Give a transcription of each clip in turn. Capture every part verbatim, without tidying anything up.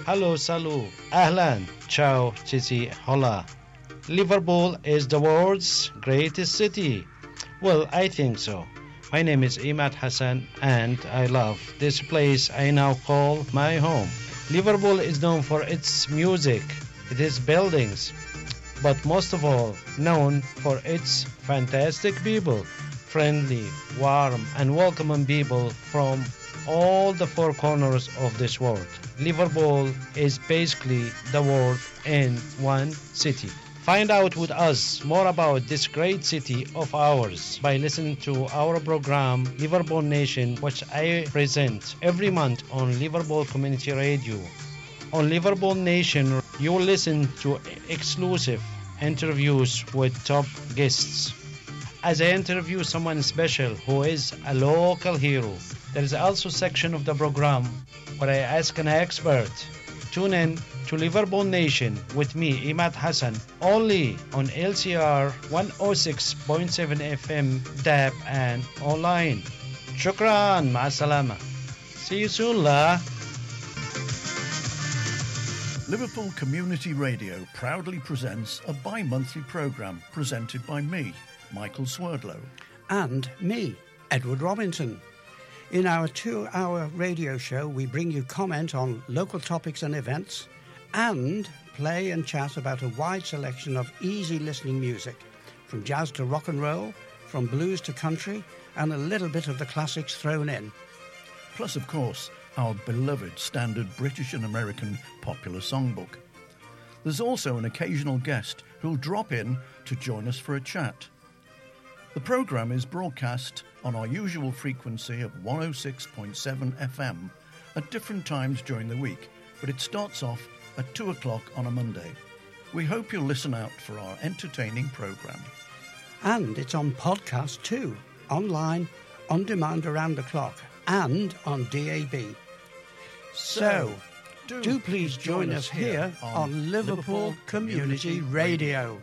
Hello, salut, ahlan, ciao, titi, hola. Liverpool is the world's greatest city. Well, I think so. My name is Imad Hassan and I love this place I now call my home. Liverpool is known for its music, its buildings, but most of all known for its fantastic people, friendly, warm and welcoming people from all the four corners of this world. Liverpool is basically the world in one city. Find out with us more about this great city of ours by listening to our program Liverpool Nation, which I present every month on Liverpool Community Radio. On Liverpool Nation, you will listen to exclusive interviews with top guests. As I interview someone special who is a local hero, there is also a section of the program where I ask an expert. Tune in to Liverpool Nation with me, Imad Hassan, only on L C R one oh six point seven F M, D A B and online. Shukran, ma'asalama. See you soon, la. Liverpool Community Radio proudly presents a bi-monthly programme presented by me, Michael Swerdlow. And me, Edward Robinson. In our two-hour radio show, we bring you comment on local topics and events and play and chat about a wide selection of easy-listening music, from jazz to rock and roll, from blues to country, and a little bit of the classics thrown in. Plus, of course, our beloved standard British and American popular songbook. There's also an occasional guest who'll drop in to join us for a chat. The programme is broadcast on our usual frequency of one oh six point seven F M at different times during the week, but it starts off at two o'clock on a Monday. We hope you'll listen out for our entertaining programme. And it's on podcast too, online, on demand around the clock, and on D A B. So, do, do please join us here on Liverpool Community Radio.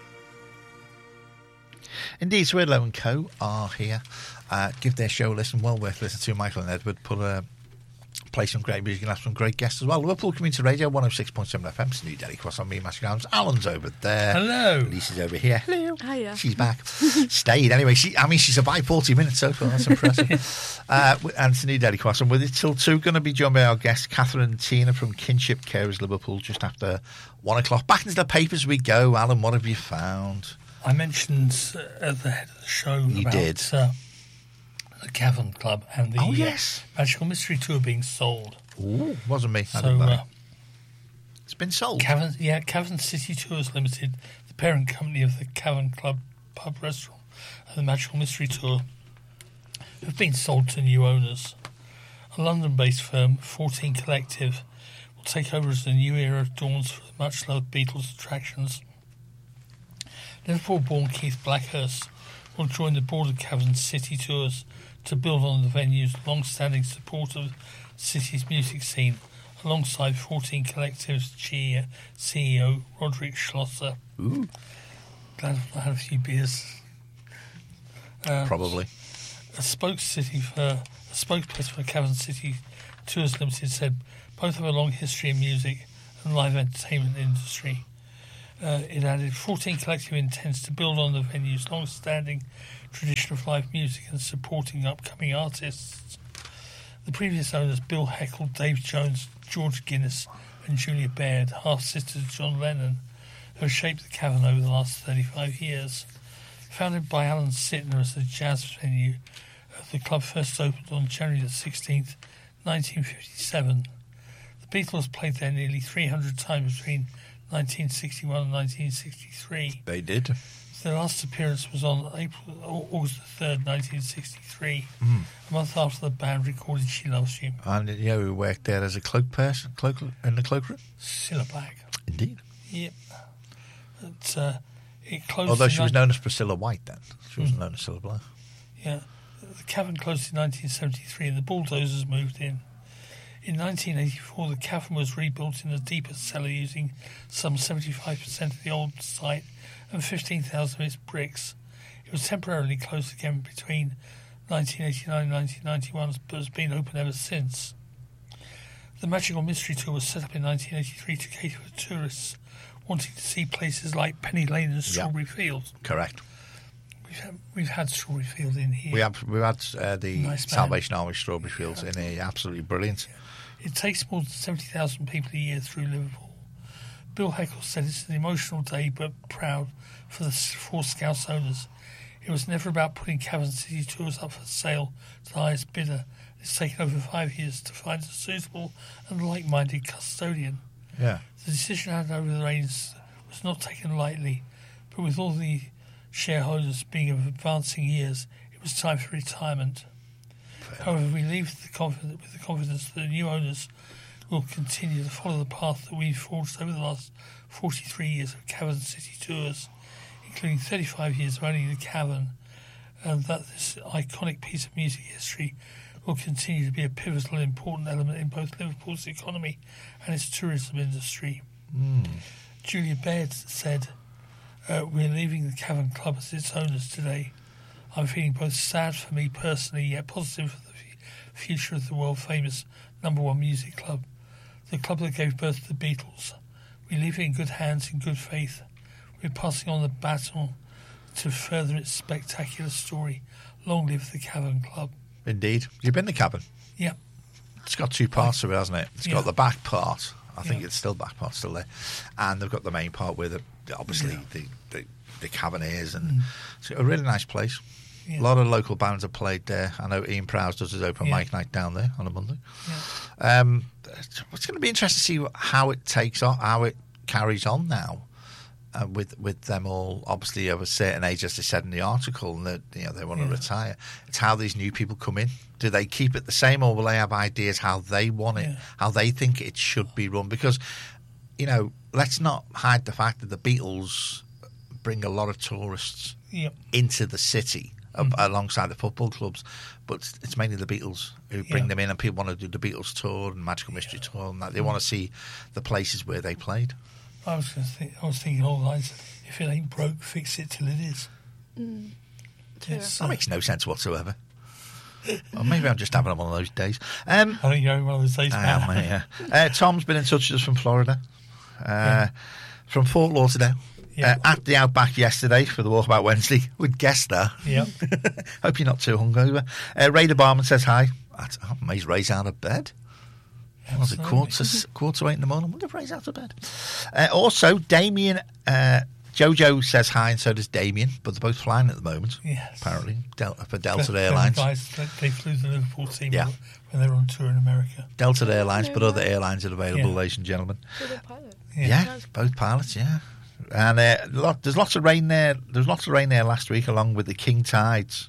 Indeed, Swerdlow and Co. are here. Uh, give their show a listen. Well worth listening to. Michael and Edward put a play some great music and have some great guests as well. Liverpool Community Radio, one oh six point seven F M, New Delhi Cross on me, Matthew Adams. Alan's over there. Hello. Lisa's over here. Hello. Hiya. She's back. Stayed anyway. She, I mean, she survived forty minutes so far. That's impressive. uh, and it's New Delhi Cross. And with it till two, going to be joined by our guests, Catherine and Tina from Kinship Carers Liverpool, just after one o'clock. Back into the papers we go. Alan, what have you found? I mentioned uh, at the head of the show you about did. Uh, the Cavern Club and the oh, yes. uh, Magical Mystery Tour being sold. Ooh, wasn't me. I so, didn't know. Uh, it's been sold. Cavern, yeah, Cavern City Tours Limited, the parent company of the Cavern Club pub restaurant and the Magical Mystery Tour, have been sold to new owners. A London-based firm, fourteen Collective, will take over as the new era dawns for the much-loved Beatles attractions. Liverpool-born Keith Blackhurst will join the board of Cavern City Tours to build on the venue's long-standing support of the city's music scene, alongside fourteen Collective's C E O Roderick Schlosser. Ooh. Glad I've had a few beers. Uh, Probably. A spokescity for a spokesperson for Cavern City Tours Limited said both have a long history in music and live entertainment industry. Uh, it added, fourteen Collective intends to build on the venue's long-standing tradition of live music and supporting upcoming artists. The previous owners, Bill Heckle, Dave Jones, George Guinness and Julia Baird, half-sisters of John Lennon, have shaped the Cavern over the last thirty-five years. Founded by Alan Sittner as a jazz venue, uh, the club first opened on January the sixteenth, nineteen fifty-seven. The Beatles played there nearly three hundred times between nineteen sixty-one and nineteen sixty-three. They did. Their last appearance was on April, August the third, nineteen sixty-three, mm. a month after the band recorded She Loves You. And you know who worked there as a cloak person, cloak in the cloakroom? Cilla Black. Indeed. Yep. It, uh, it closed. Although she was ni- known as Priscilla White then. She wasn't mm. known as Cilla Black. Yeah. The Cavern closed in nineteen seventy-three and the Bulldozers moved in. In nineteen eighty-four, the Cavern was rebuilt in a deeper cellar using some seventy-five percent of the old site and fifteen thousand of its bricks. It was temporarily closed again between nineteen eighty-nine and nineteen ninety-one, but has been open ever since. The Magical Mystery Tour was set up in nineteen eighty-three to cater for tourists wanting to see places like Penny Lane and Strawberry Yeah. Fields. Correct. We've had, we've had Strawberry Fields in here. We have we've had uh, the Nice band. Salvation Army Strawberry Fields in here. Absolutely brilliant. It takes more than seventy thousand people a year through Liverpool. Bill Heckle said it's an emotional day but proud for the four Scouts owners. It was never about putting Cavern City Tours up for sale to the highest bidder. It's taken over five years to find a suitable and like-minded custodian. Yeah. The decision handed over the reins was not taken lightly, but with all the shareholders being of advancing years, it was time for retirement. However, we leave the confidence, with the confidence that the new owners will continue to follow the path that we've forged over the last forty-three years of Cavern City Tours, including thirty-five years of owning the Cavern, and that this iconic piece of music history will continue to be a pivotal and important element in both Liverpool's economy and its tourism industry. Mm. Julia Baird said, uh, we're leaving the Cavern Club as its owners today. I'm feeling both sad for me personally, yet positive for the f- future of the world-famous number one music club, the club that gave birth to the Beatles. We leave it in good hands, in good faith. We're passing on the baton to further its spectacular story. Long live the Cavern Club. Indeed. You've been to Cavern? Yeah. It's got two parts to it, hasn't it? It's Yeah. got the back part. I think Yeah. it's still back part still there, and they've got the main part where the obviously Yeah. the, the the Cavern is, and it's a really nice place. Yeah. A lot of local bands have played there. I know Ian Prowse does his open Yeah. mic night down there on a Monday. Yeah. Um, it's going to be interesting to see how it takes on, how it carries on now. Uh, with with them all obviously of a certain age, as they said in the article, and that you know they want to Yeah. retire. It's how these new people come in. Do they keep it the same, or will they have ideas how they want it, Yeah. how they think it should be run? Because you know, let's not hide the fact that the Beatles bring a lot of tourists Yep. into the city Mm. alongside the football clubs, but it's mainly the Beatles who bring Yeah. them in, and people want to do the Beatles tour and Magical Mystery Tour, and that they want to see the places where they played. I was gonna think, I was thinking all lines. If it ain't broke, fix it till it is. Mm. It's, That uh, makes no sense whatsoever. Or maybe I'm just having one of those days. Um, I think you're having one of those days, I man. am, mate, yeah. Uh, Tom's been in touch with us from Florida, uh, from Fort Lauderdale. Yeah. Uh, at the Outback yesterday for the Walkabout Wednesday with guest star. Yep. Hope you're not too hungover. Uh, Ray the Barman says hi. That's, I'm amazed Ray's out of bed. What was it, quarter to, quarter to eight in the morning? I wonder if Ray's out of bed. Uh, also, Damien, uh, Jojo says hi, and so does Damien, but they're both flying at the moment, Yes. apparently, Delta, for Delta The- the Airlines. Guys, they, they flew the Liverpool team Yeah. when they were on tour in America. Delta Airlines, but other airlines are available, Yeah. ladies and gentlemen. For the pilot. Yeah. Yeah, both pilots, yeah. And uh, lot, there's lots of rain there. There was lots of rain there last week, along with the King Tides.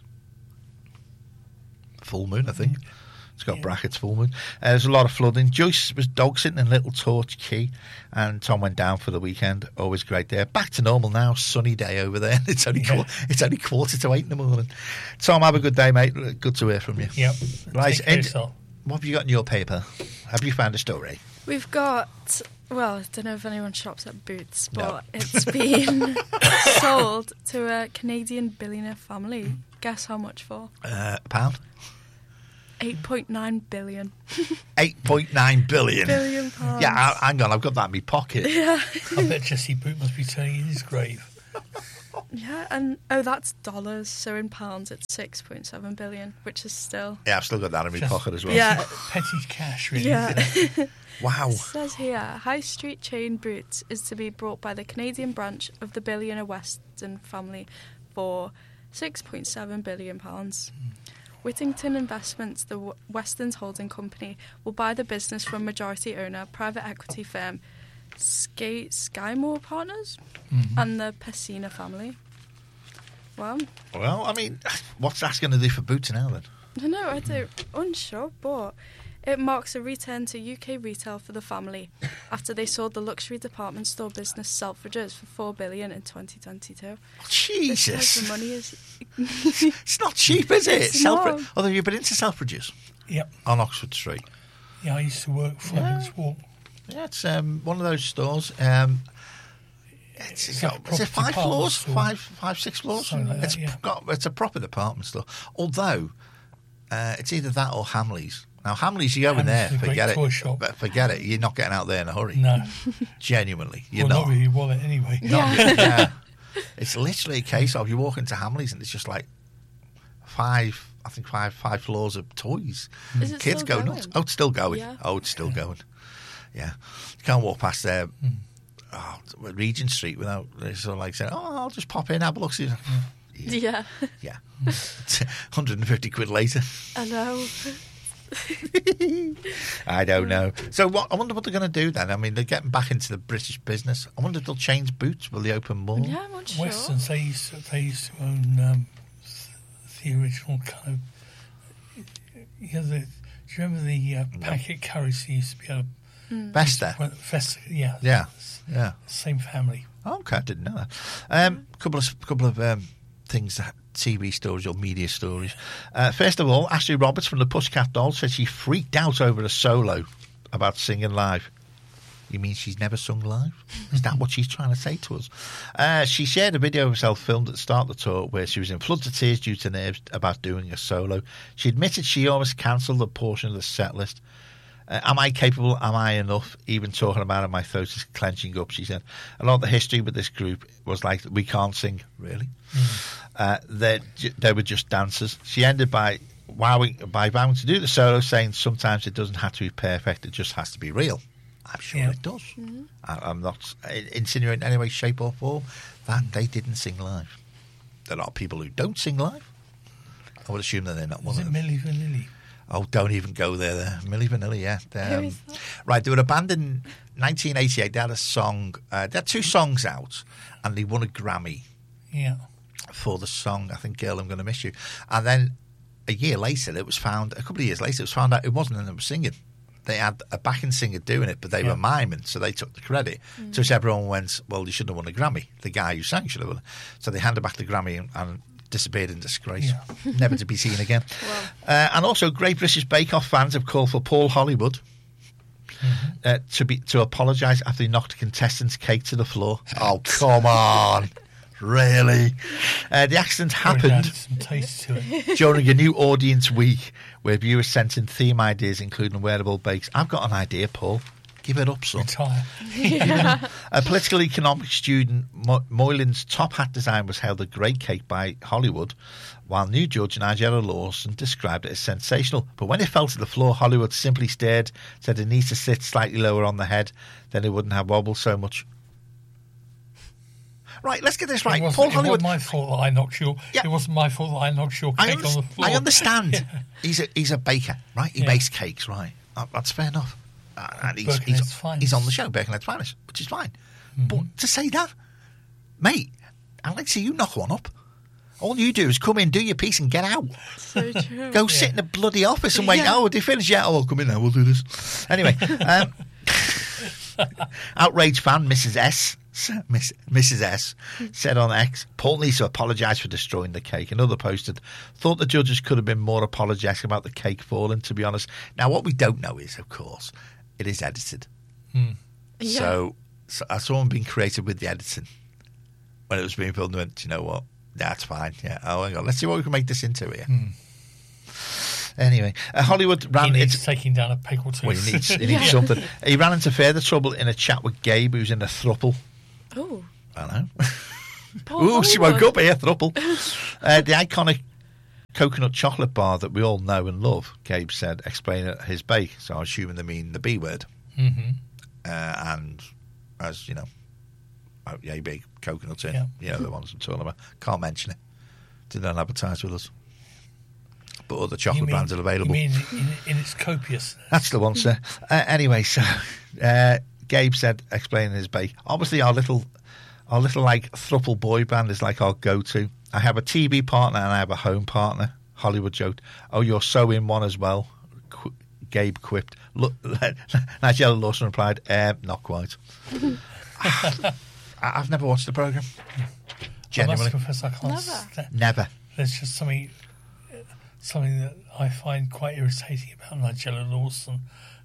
Full moon, I think. It's got Yeah. brackets, full moon. Uh, there's a lot of flooding. Joyce was dog sitting in Little Torch Key, and Tom went down for the weekend. Always great there. Back to normal now. Sunny day over there. It's only Yeah. qu- it's only quarter to eight in the morning. Tom, have a good day, mate. Good to hear from you. Yep. Right, Take care of and- yourself. What have you got in your paper? Have you found a story? We've got, well, I don't know if anyone shops at Boots, but No. it's been sold to a Canadian billionaire family. Guess how much for? Uh, a pound? eight point nine billion. eight point nine billion. Billion pounds. Yeah, I, hang on, I've got that in my pocket. I bet Jesse Boot must be turning in his grave. Yeah, and oh, that's dollars. So in pounds, it's six point seven billion, which is still. Yeah, I've still got that in my Just- pocket as well. Yeah. Petty cash, really. Yeah. Wow. It says here, high street chain Boots is to be brought by the Canadian branch of the billionaire Weston family for six point seven billion pounds. Whittington Investments, the W- Weston's holding company, will buy the business from majority owner private equity firm Sky- Skymore Partners Mm-hmm. and the Pessina family. Well, Well, I mean, what's that going to do for Boots now then? I don't know, I don't, unsure, but it marks a return to U K retail for the family after they sold the luxury department store business Selfridges for four billion dollars in twenty twenty-two. This says Jesus. the money is. It's not cheap, is it? It's Selfridge. not. Although you've been into Selfridges Yep. on Oxford Street. Yeah, I used to work five Yeah. minutes walk. Yeah, it's um, one of those stores. Um, it's, It's got, like a is it proper five department floors? store. Five, five, six floors? Something like that, It's yeah. got, it's a proper department store. Although, uh, it's either that or Hamleys. Now, Hamleys, you go in Hamleys there, is a great forget toy it. shop. But forget it. You're not getting out there in a hurry. No. Genuinely. You're well, not. not with your wallet anyway. Not really, yeah. It's literally a case of you walk into Hamleys and it's just like five, I think five five floors of toys. Is it Kids still go going? nuts. Oh, it's still going. Yeah. Oh, it's still going. Yeah. You can't walk past there, oh, Regent Street without sort of like saying, oh, I'll just pop in, have a look. See. Yeah. Yeah. one hundred fifty quid later. I know. I don't know. So what? I wonder what they're going to do then. I mean, they're getting back into the British business. I wonder if they'll change Boots. Will they open more? Yeah, I'm not sure. Westons, they used to, they used to own um, the original kind of. You know, the, do you remember the uh, packet carriers that used to be able to. Vesta. Well, Vesta, yeah. Yeah. Yeah. Same family. Okay, I didn't know that. Um, couple of couple of um, things that. T V stories or media stories. Uh, first of all, Ashley Roberts from the Pussycat Dolls said she freaked out over a solo about singing live. You mean she's never sung live? Is that what she's trying to say to us? Uh, she shared a video of herself filmed at the start of the tour where she was in floods of tears due to nerves about doing a solo. She admitted she almost cancelled a portion of the set list. Uh, am I capable? Am I enough? Even talking about it, my throat is clenching up, she said. A lot of the history with this group was like, we can't sing, really. Mm. Uh, they, they were just dancers. She ended by wowing, by vowing to do the solo, saying sometimes it doesn't have to be perfect, it just has to be real. I'm sure yeah. it does. Mm-hmm. I, I'm not insinuating in any way, shape or form that they didn't sing live. There are people who don't sing live. I would assume that they're not one Was of it them. Milli Vanilli? Oh, don't even go there. there. Milli Vanilli, yeah. Who Um, is that? right, they were a band in nineteen eighty-eight. They had a song. Uh, they had two songs out, and they won a Grammy Yeah. for the song, I think, Girl, I'm Going to Miss You. And then a year later, it was found, a couple of years later, it was found out it wasn't them that was singing. They had a backing singer doing it, but they Yeah. were miming, so they took the credit. Mm. To which everyone went, well, you shouldn't have won a Grammy. The guy who sang should have won. So they handed back the Grammy and, and disappeared in disgrace. Yeah. Never to be seen again. Wow. Uh, and also, Great British Bake Off fans have called for Paul Hollywood Mm-hmm. uh, to be to apologise after he knocked a contestant's cake to the floor. Oh, come on. Really? Uh, the accident Probably happened added some taste to it. during a new audience week where viewers sent in theme ideas, including wearable bakes. I've got an idea, Paul. Give it up, son. Retire. A political economics student, Mo- Moylan's top hat design was held a great cake by Hollywood, while new judge Nigella Lawson described it as sensational. But when it fell to the floor, Hollywood simply stared, said it needs to sit slightly lower on the head, then it wouldn't have wobbled so much. Right, let's get this right. It wasn't, Paul it Hollywood. wasn't my fault that I knocked your. Yeah. It wasn't my fault that I knocked your I, cake under- on the floor. I understand. Yeah. He's a he's a baker, right? He Yeah. bakes cakes, right? Uh, that's fair enough. Uh, and he's, Birkenhead's he's, finest. he's on the show, Birkenhead's finest, which is fine. Mm-hmm. But to say that, mate, I'd like to see you knock one up. All you do is come in, do your piece, and get out. So true. Go sit in the bloody office and wait. Yeah. Oh, they finished yet? Oh, I'll come in now. We'll do this. Anyway, um, outraged fan Missus S. Miss, Missus S said on X, Paul needs to apologise for destroying the cake. Another posted, thought the judges could have been more apologetic about the cake falling, to be honest. Now, what we don't know is, of course, it is edited. Hmm. Yeah. So, so I saw him being creative with the editing. When it was being filmed, I went, do you know what? That's fine. Yeah. Oh, hang on. Let's see what we can make this into here. Hmm. Anyway, uh, Hollywood He ran... needs its- taking down a peg or two. well, he needs, he needs Yeah. something. He ran into further trouble in a chat with Gabe, who's in a throuple. Oh. I know. Paul Ooh, she woke Hollywood. up here, throuple. Uh, the iconic coconut chocolate bar that we all know and love, Gabe said, explaining his bake. So I'm assuming they mean the B word. Mm-hmm. Uh, and as, you know, oh, yeah, you bake coconuts in. Yeah. You know, the ones I'm talking about. Can't mention it. They don't advertise with us. But other chocolate You mean- brands are available. You mean in, in its copiousness? That's the one, sir. Uh, anyway, so uh, Gabe said, explaining his bake. Obviously, our little, our little like thruple boy band is like our go-to. I have a T V partner and I have a home partner. Hollywood joked. Oh, you're so in one as well. Qu- Gabe quipped. Look, Nigella Lawson replied, uh, "Not quite." I- I've never watched the program. I must Genuinely, confess, I can't. Never. sta- never. There's just something, something that I find quite irritating about Nigella Lawson.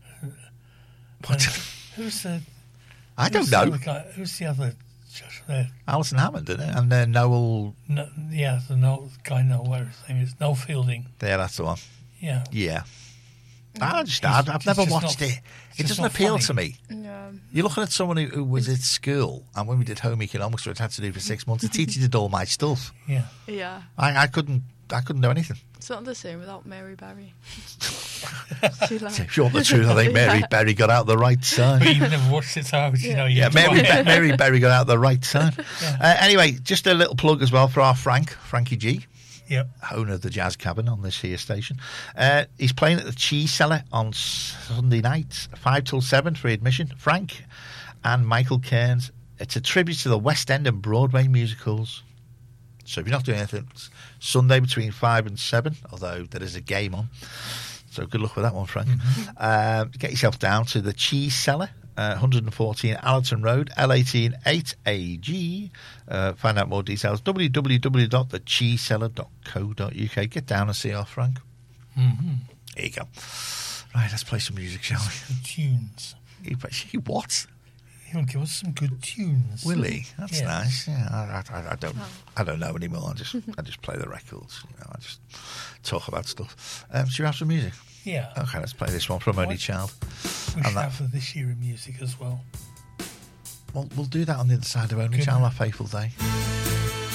What? And who's the? I don't who's the know. other guy, who's the other judge there? Alison Hammond, isn't it? And uh, Noel. No, yeah, the Noel, guy Noel, whatever his name is, Noel Fielding. There, that's the one. Yeah, Yeah. I just, He's- I've, I've he's never just watched not- it. it's It just doesn't not appeal funny. to me. Yeah. You're looking at someone who, who was at school, and when we did home economics, which I had to do for six months, the teacher did all my stuff. Yeah. Yeah. I, I couldn't, I couldn't do anything. It's not the same without Mary Berry. She like, If you want the truth, I think Mary Yeah. Berry got out the right side. But you've never watched it, so how would you Yeah. know? You Yeah, have Mary, to- Be- Mary Berry got out the right side. Yeah. Uh, anyway, just a little plug as well for our Frank, Frankie G, Yep. owner of the Jazz Cabin on this here station. Uh, he's playing at the Cheese Cellar on Sunday night, five till seven free admission. Frank and Michael Cairns. It's a tribute to the West End and Broadway musicals. So if you're not doing anything, it's Sunday between five and seven, although there is a game on. So good luck with that one, Frank. Mm-hmm. Uh, get yourself down to the Cheese Cellar, uh, one fourteen Allerton Road, L eighteen eight A G. Uh, find out more details, w w w dot the cheese cellar dot co dot u k. Get down and see our Frank. Mm-hmm. There you go. Right, let's play some music, shall Good tunes. we? He- What? He'll give us some good tunes. Will he? That's Yes. nice. Yeah, I, I, I don't, I don't know anymore. I just, I just play the records. You know, I just talk about stuff. Um, should we have some music? Yeah. Okay, let's play this one from Only What? Child. We and should that- have for this year in music as well. Well, we'll do that on the other side of Only Good. Child, Our Faithful Day.